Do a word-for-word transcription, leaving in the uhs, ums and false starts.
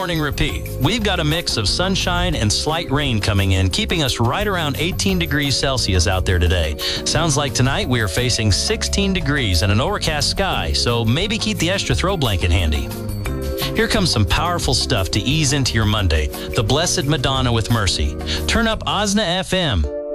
morning repeat. We've got a mix of sunshine and slight rain coming in, keeping us right around eighteen degrees Celsius out there today. Sounds like tonight we are facing sixteen degrees and an overcast sky, so maybe keep the extra throw blanket handy. Here comes some powerful stuff to ease into your Monday. The Blessed Madonna with Mercy. Turn up Osna F M.